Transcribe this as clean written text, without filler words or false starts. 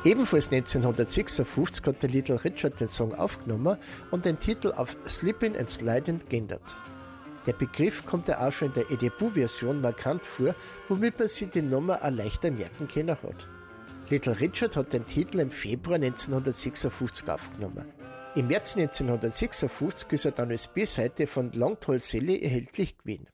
Ebenfalls 1956 hat der Little Richard den Song aufgenommen und den Titel auf Slippin' and Slidin' geändert. Der Begriff kommt ja auch schon in der Eddie Boo-Version markant vor, womit man sich die Nummer auch leichter merken können hat. Little Richard hat den Titel im Februar 1956 aufgenommen. Im März 1956 ist er dann als B-Seite von Long Tall Sally erhältlich gewesen.